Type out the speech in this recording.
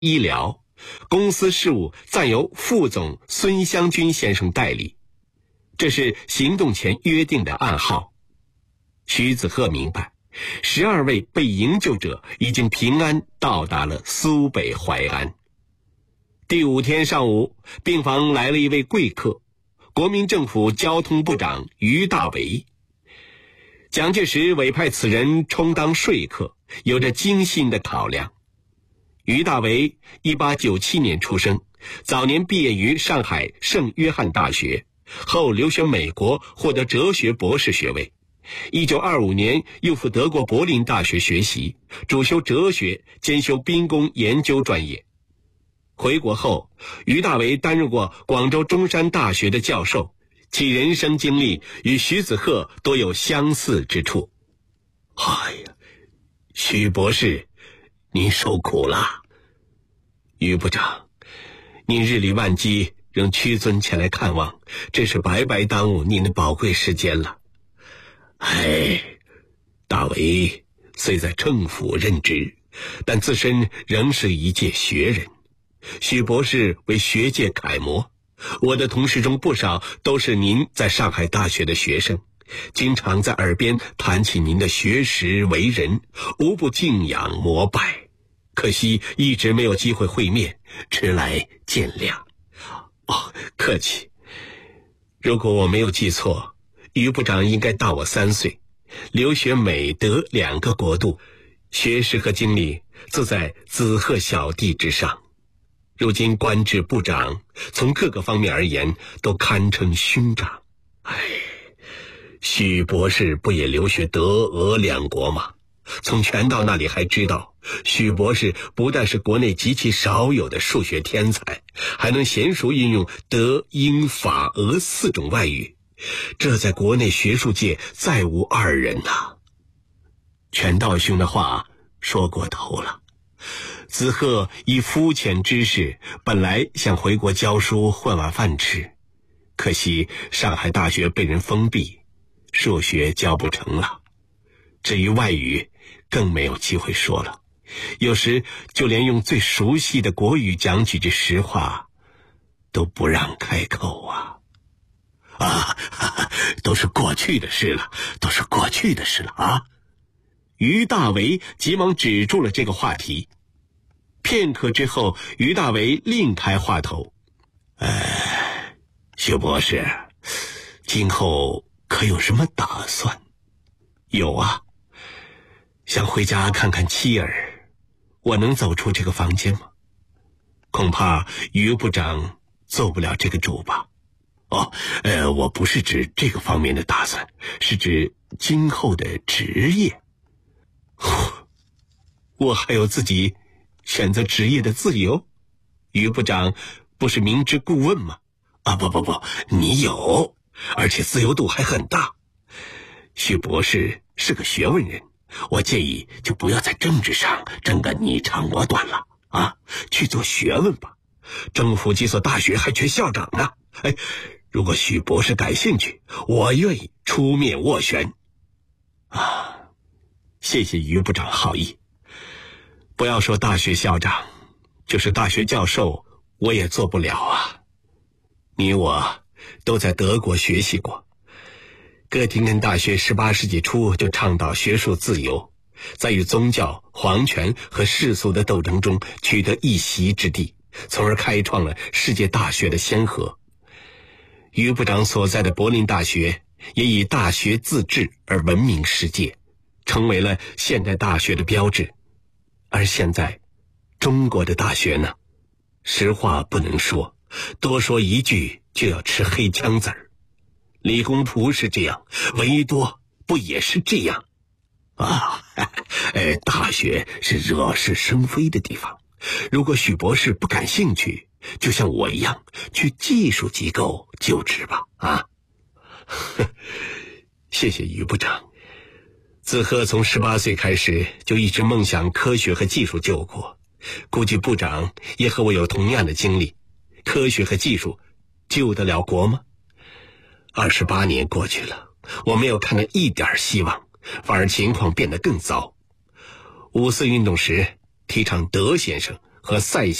医疗，公司事务暂由副总孙湘军先生代理。这是行动前约定的暗号。徐子鹤明白，12位被营救者已经平安到达了苏北淮安。第5天上午，病房来了一位贵客，国民政府交通部长于大为。蒋介石委派此人充当说客，有着精心的考量。于大为1897年出生，早年毕业于上海圣约翰大学，后留学美国，获得哲学博士学位。1925年又赴德国柏林大学学习，主修哲学，兼修兵工研究专业。回国后，于大为担任过广州中山大学的教授，其人生经历与徐子鹤多有相似之处。哎呀，徐博士，您受苦了。于部长，您日理万机，仍屈尊前来看望，真是白白耽误您的宝贵时间了。大为虽在政府任职，但自身仍是一介学人。许博士为学界楷模，我的同事中不少都是您在上海大学的学生，经常在耳边谈起您的学识为人，无不敬仰膜拜。可惜一直没有机会会面，迟来见谅。客气。如果我没有记错，于部长应该大我3岁，留学美德2个国度，学识和经历自在子鹤小弟之上。如今官至部长，从各个方面而言都堪称勋长。许博士不也留学德俄2国吗？从全道那里还知道，许博士不但是国内极其少有的数学天才，还能娴熟运用德、英、法、俄4种外语，这在国内学术界再无2人呐。全道兄的话说过头了。子鹤以肤浅知识，本来想回国教书混碗饭吃，可惜上海大学被人封闭，数学教不成了。至于外语，更没有机会说了。有时就连用最熟悉的国语讲几句实话，都不让开口啊！都是过去的事了，都是过去的事了啊！于大为急忙止住了这个话题。片刻之后，于大为另开话头。徐博士，今后可有什么打算？有啊，想回家看看妻儿。我能走出这个房间吗？恐怕于部长做不了这个主吧。我不是指这个方面的打算，是指今后的职业。我还有自己选择职业的自由？于部长不是明知故问吗？不，你有，而且自由度还很大。许博士是个学问人，我建议就不要在政治上争个你长我短了啊，去做学问吧。政府几所大学还缺校长呢。如果许博士感兴趣，我愿意出面斡旋。谢谢于部长好意。不要说大学校长，就是大学教授我也做不了啊。你我都在德国学习过，哥廷根大学18世纪初就倡导学术自由，在与宗教、皇权和世俗的斗争中取得一席之地，从而开创了世界大学的先河。于部长所在的柏林大学也以大学自治而闻名世界，成为了现代大学的标志。而现在中国的大学呢，实话不能说，多说一句就要吃黑枪子儿。理工图是这样，闻一多不也是这样大学是惹是生非的地方。如果许博士不感兴趣，就像我一样去技术机构就职吧。谢谢于部长。子鹤从18岁开始就一直梦想科学和技术救国，估计部长也和我有同样的经历。科学和技术救得了国吗？28年过去了，我没有看到一点希望，反而情况变得更糟。5四运动时提倡德先生和赛